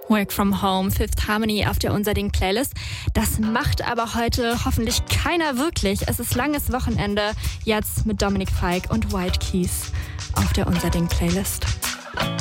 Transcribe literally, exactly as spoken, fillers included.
Work from Home, Fifth Harmony auf der Unser Ding Playlist. Das macht aber heute hoffentlich keiner wirklich. Es ist langes Wochenende, jetzt mit Dominic Fike und White Keys auf der Unser Ding Playlist.